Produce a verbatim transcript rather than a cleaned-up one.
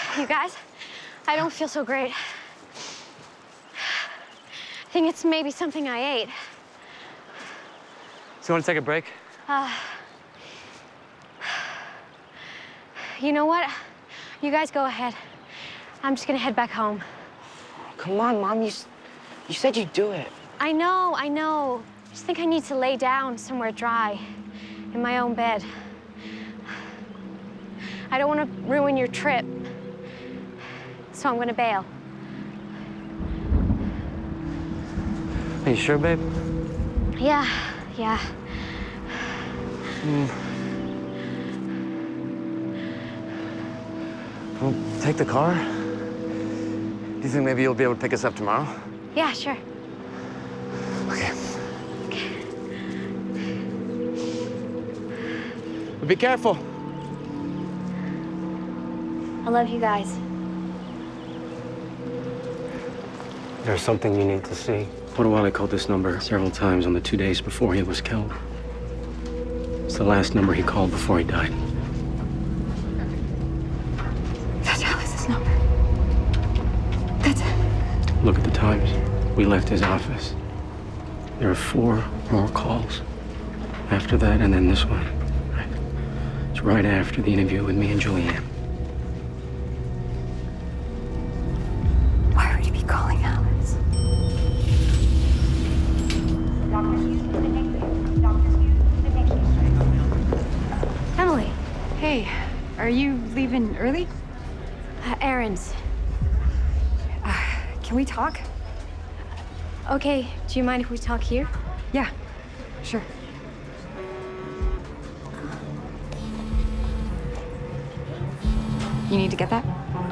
You guys, I don't feel so great. I think it's maybe something I ate. So you want to take a break? Uh, you know what? You guys go ahead. I'm just gonna head back home. Come on, Mom, you, you said you'd do it. I know, I know. I just think I need to lay down somewhere dry in my own bed. I don't want to ruin your trip, so I'm gonna bail. Are you sure, babe? Yeah, yeah. Mm. Well, take the car. Do you think maybe you'll be able to pick us up tomorrow? Yeah, sure. Okay. But be careful. I love you guys. There's something you need to see. Potawatomi called this number several times on the two days before he was killed. It's the last number he called before he died. That's Alice's number. That's it. Look at the times. We left his office. There are four more calls. After that, and then this one. Right. It's right after the interview with me and Julianne. Why would he be calling Alice? Emily. Hey, are you leaving early? Uh, errands. Uh, can we talk? Okay, do you mind if we talk here? Yeah, sure. You need to get that?